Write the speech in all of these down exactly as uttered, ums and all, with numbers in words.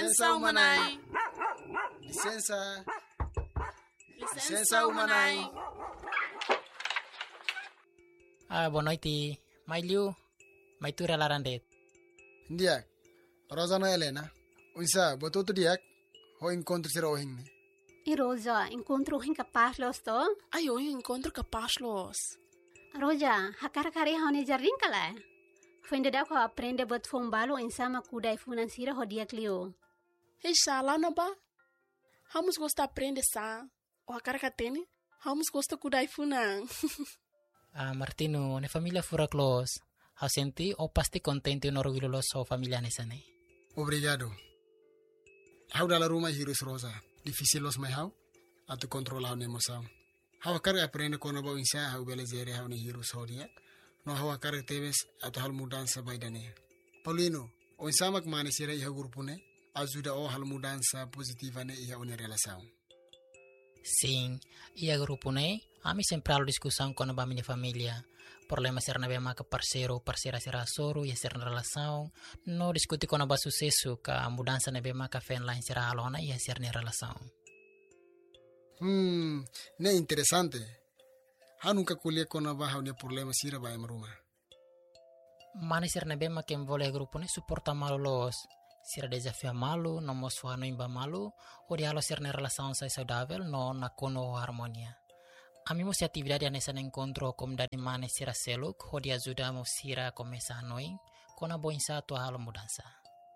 Licença umanai. Licença. Licença umanai. Ah, boa noite. Mai Liu, mai tu relarandet. Ndiak. Rosa no Helena. Unsa, botou tu diak. Ho encontro sira ohing ne. E Rosa, encontro hin capaz los to? Ai, eu encontro capaz los. Rosa, hakar kari haune jarring kala. Fende da ko aprende bot fombalo insama kudai financiera ho dia clio. Ei, lá na ba. Vamos gostar aprender sa. O a cara que tem, vamos gostar kudai funang. Ah, Martino, ne família fura close. Ha senti o pasti contente no orgulho los so família nesane. Obrigado. Hau dalla Roma hirus Rosa. Difícil los mai hau. Atu controla hau ne emoção. Hau carga aprende kono ba insa hau belezere hau ne hirus ho dia. No hau carga teves atu hal mudança baidane. Paulino, o insamak mane sira iha grupo ne. Ajuda o hal mudança positiva ne iha une relação. Sim, ia grupo ne, ami sempre halo discussão com a minha família. Problema ser na bema que parceiro, parceira será soro, ia ser na relação. No discutir com a sucesso que a mudança na bema que fen lá será alona ia ser na relação. Hmm, ne interessante. Ha nunca colhe com a barra ne problema sira ba emruma. Mane ser na bema que envolve grupo ne suporta malo los. Sira desafio malu, no mosuha no imba malu, o de halo ser na relação sai saudável, no na kono harmonia. Ami mo si atividade nessa encontro como dari mane sira seluk, o de ajuda mo sira começar noin, kona boin sa tua halo mudança.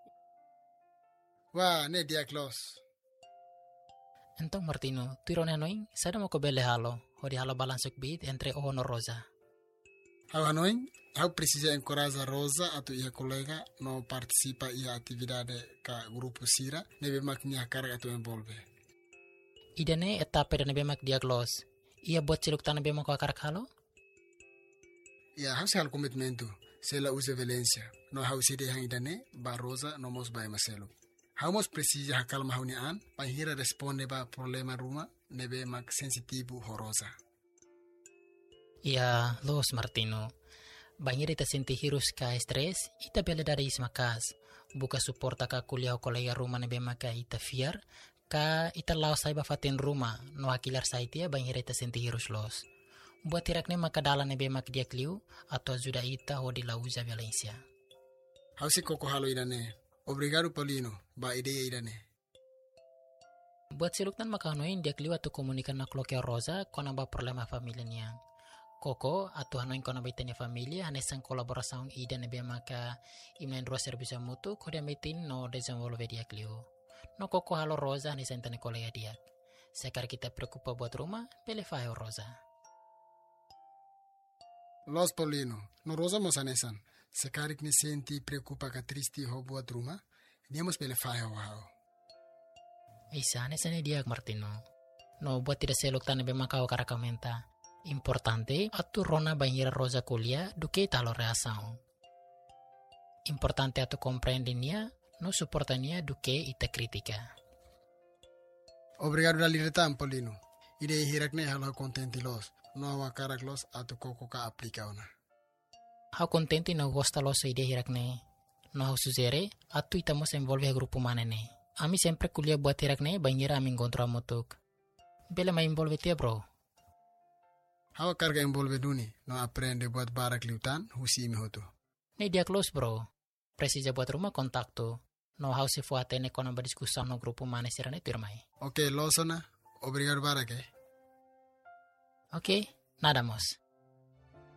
Wah, ne dia close. Então Martino, tu irone noin, sada mo ko bele halo, o de halo balansuk bit entre o no Rosa. Hau noin, hau precisa encorajar Rosa atau ia colega no participa ia atividade ka grupo sira, nebe maknya carga atau envolve. Idane etapa dan nebe mak diaglos. Ia buat ciluk tanah bema ko akar halo? Ya, hau hal komitmentu. Sela usa violência. No hau sede hang idane, ba Rosa no mos ba maselo. Hau mos precisa hakal mahuni an, pa hira responde ba problema ruma, nebe mak sensitivo ho Rosa. Ia, los Martino. Banhir ita senti hirus ka stres, ita bela dari ismakas. Buka suporta ka kuliah kolega rumah nebe maka ita fiar, ka ita lao sai ba fatin rumah, no hakilar saitia banhir ita senti hirus los. Buat tirak ne maka dala nebe mak dia kliu, atau ajuda ita ho di lauza Valencia. Hau si koko halo idane. Obrigado Paulino, ba ideia idane. Buat siluktan maka hanoin dia kliu atau komunikan na kloke Rosa, kona ba problema familia niang. Koko atau hanoin kono baitanya familia hanesan kolaboração ida nebe maka imnen dua serviço mutu kode metin no desenvolve dia clio. No koko halo Rosa hanesan tane kolega dia. Sekar kita preocupa buat rumah, pele faio Rosa. Los Paulino, no Rosa mos hanesan. Sekar ni senti preocupa ka tristi ho buat rumah, niamos pele faio hao. Isa hanesan dia Martino. No buat tidak selok tane be maka o karakamenta. Importante atu rona banhira Rosa kuliah duke talo reação. Importante atu compreendinia, no suportania duke ita kritika. Obrigado dali retam Paulino. Ide hirakne halo contenti los, no awa karak los atu koko ka aplika ona. Hau contenti no gosta los ide hirakne. No hau suzere, atu ita mos envolve grupo manene. Ami sempre kuliah buat hirakne banhira ami encontro amutuk. Bela ma envolve tia bro. Hau carga envolve duni, no aprende buat barak liutan, husi imi hotu. Ne dia close bro. Precisa buat rumah kontaktu. No hau si fuate ne kono berdiskusan no grupo mane sirane turmai. Ok, losona. Obrigado barak eh. Ok, nada mos.